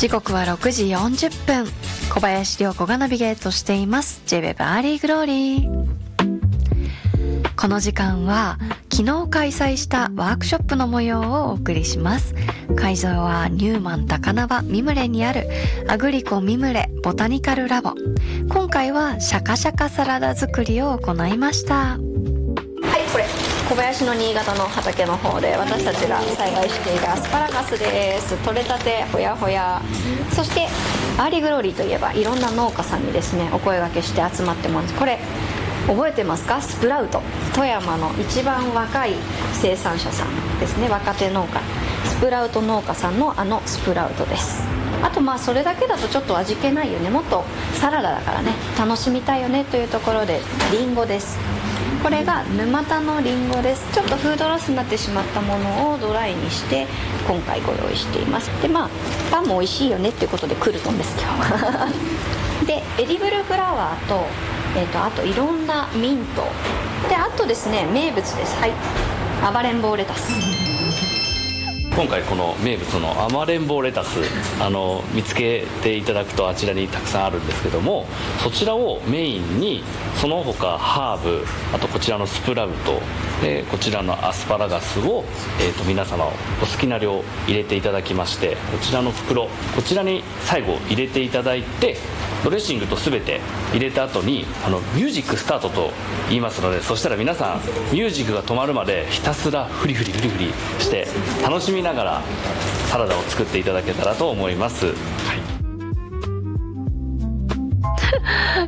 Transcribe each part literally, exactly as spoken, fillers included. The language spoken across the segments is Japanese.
時刻はろくじよんじゅっぷん、小林涼子がナビゲートしています J-ウェブ アーリーグローリー。この時間は昨日開催したワークショップの模様をお送りします。会場はニューマン高輪ミムレにあるアグリコミムレボタニカルラボ。今回はシャカシャカサラダ作りを行いました。はい、これ小林の新潟の畑の方で私たちが栽培しているアスパラガスです。取れたてほやほや。そしてアーリーグローリーといえばいろんな農家さんにですねお声掛けして集まってます。これ覚えてますか？スプラウト、富山の一番若い生産者さんですね。若手農家スプラウト農家さんのあのスプラウトです。あとまあそれだけだとちょっと味気ないよね、もっとサラダだからね楽しみたいよねというところでリンゴです。これが沼田のリンゴです。ちょっとフードロスになってしまったものをドライにして今回ご用意しています。でまあパンも美味しいよねっていうことでクルトンです今日でエディブルフラワーとえー、とあといろんなミントで、あとですね名物です。はい、暴れん坊レタス。 今回この名物の暴れん坊レタスあの見つけていただくとあちらにたくさんあるんですけども、そちらをメインにその他ハーブ、あとこちらのスプラウトでこちらのアスパラガスを、えー、と皆様お好きな量入れていただきまして、こちらの袋こちらに最後入れていただいて、ドレッシングと全て入れた後にあのミュージックスタートと言いますので、そしたら皆さんミュージックが止まるまでひたすらフリフリフリフリして楽しみながらサラダを作っていただけたらと思います。はい、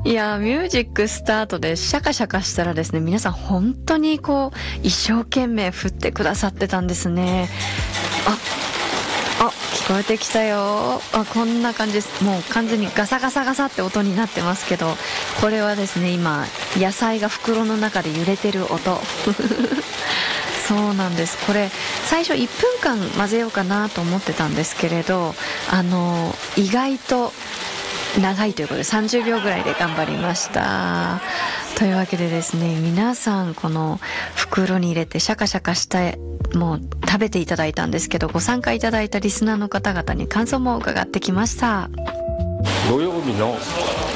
いやミュージックスタートでシャカシャカしたらですね、皆さん本当にこう一生懸命振ってくださってたんですね。ああ、聞こえてきたよ。あ、こんな感じです。もう完全にガサガサガサって音になってますけど、これはですね今野菜が袋の中で揺れてる音そうなんです。これ最初いっぷんかん混ぜようかなと思ってたんですけれど、あの意外と長いということでさんじゅうびょうぐらいで頑張りました。というわけでですね、皆さんこの袋に入れてシャカシャカしたもう食べていただいたんですけど、ご参加いただいたリスナーの方々に感想も伺ってきました。 土曜日の